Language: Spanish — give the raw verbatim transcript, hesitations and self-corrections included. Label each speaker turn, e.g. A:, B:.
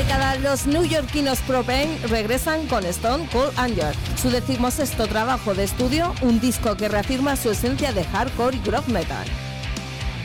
A: década, los neoyorquinos Propane regresan con Stone Cold Anger, su decimosexto trabajo de estudio, un disco que reafirma su esencia de hardcore y groove metal.